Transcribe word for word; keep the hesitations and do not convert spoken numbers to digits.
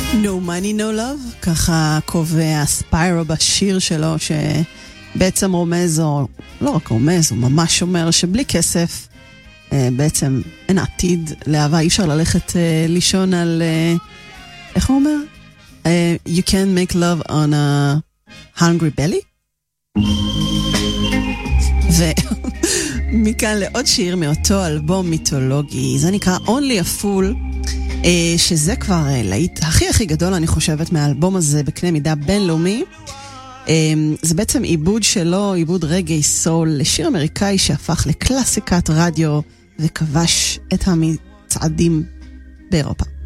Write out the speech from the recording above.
No money, no love, ככה קובע ספיירו בשיר שלו, שבעצם רומז, או לא רק רומז, הוא ממש אומר שבלי כסף, בעצם אין עתיד לאהבה, אי אפשר ללכת לישון על, איך הוא אומר? You can't make love on a hungry belly? ומכאן לעוד שיר מאותו אלבום מיתולוגי, זה נקרא Only a Fool, שזה כבר להיט הכי הכי גדול אני חושבת מהאלבום הזה בקנה מידה בינלאומי. זה בעצם עיבוד שלו, עיבוד רגעי סול לשיר אמריקאי שהפך לקלאסיקת רדיו וכבש את המצעדים באירופה.